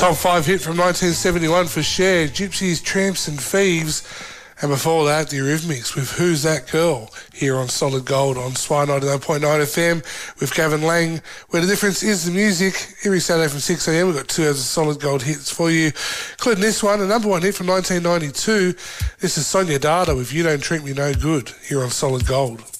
top 5 hit from 1971 for Cher, Gypsies, Tramps and Thieves. And before that, the Eurythmics with Who's That Girl here on Solid Gold on SWR 99.9 FM with Gavin Lang, where the difference is the music. Every Saturday from 6am, we've got 2 hours of Solid Gold hits for you, including this one, a number 1 hit from 1992. This is Sonia Dada with You Don't Treat Me No Good here on Solid Gold.